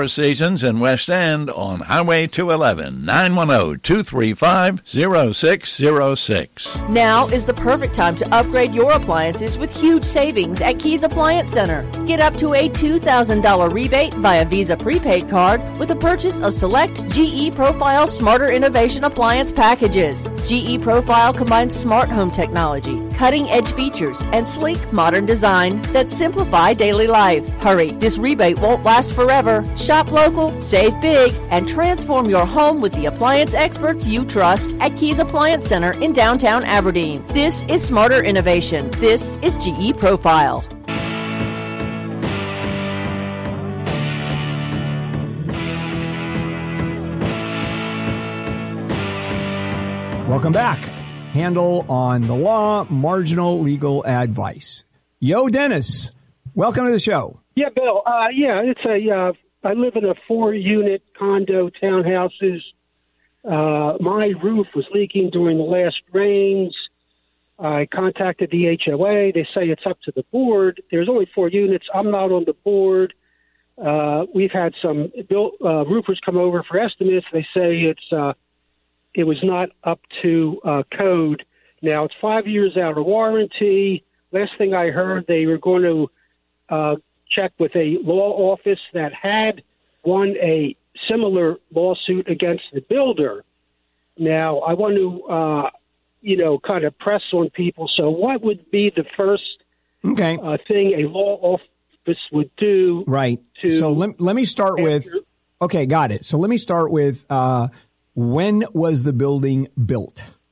Four Seasons in West End on Highway 211, 910-235-0606. Now is the perfect time to upgrade your appliances with huge savings at Keys Appliance Center. Get up to a $2,000 rebate via Visa prepaid card with the purchase of select GE Profile Smarter Innovation Appliance packages. GE Profile combines smart home technology, cutting-edge features, and sleek modern design that simplify daily life. Hurry, this rebate won't last forever. Shop local, save big, and transform your home with the appliance experts you trust at Keys Appliance Center in downtown Aberdeen. This is smarter innovation. This is GE Profile. Welcome back. Handle on the law, marginal legal advice. Yo, Dennis, welcome to the show. Yeah, Bill. I live in a 4-unit condo, townhouses. My roof was leaking during the last rains. I contacted the HOA. They say it's up to the board. There's only 4 units. I'm not on the board. We've had some roofers come over for estimates. They say it was not up to code. Now, it's 5 years out of warranty. Last thing I heard, they were going to check with a law office that had won a similar lawsuit against the builder. Now, I want to, kind of press on people. So what would be the first thing a law office would do? Right. So let me start with, okay, got it. So let me start with, when was the building built?